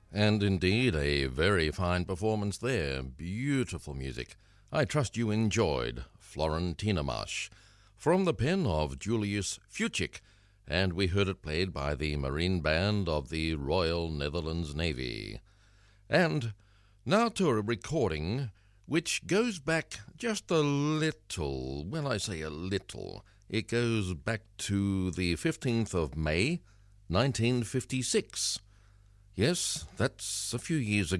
And indeed, a very fine performance there. Beautiful music. I trust you enjoyed Florentina Marsh from the pen of Julius Fuchik, and we heard it played by the Marine Band of the Royal Netherlands Navy. And now to a recording which goes back just a little. When I say a little, it goes back to the 15th of May, 1956. Yes, that's a few years ago.